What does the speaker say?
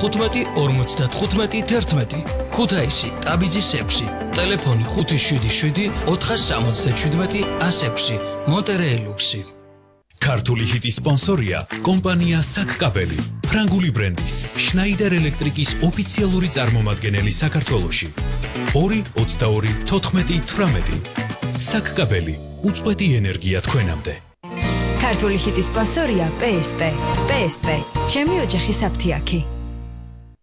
95 55 11 ქუთაისი ტაბიძის 6 ტელეფონი 577 477 106 მონტერეი ლუქსი ქართული ჰიტის სპონსორია კომპანია საკკაბელი ფრანგული ბრენდის შნაიდერ ელექტრიკის ოფიციალური წარმომადგენელი საქართველოში 222 საკკაბელი უწყვეტი ენერგია თქვენამდე ქართული ჰიტის სპონსორია PSP ჩემი ოჯახის აფთიაქი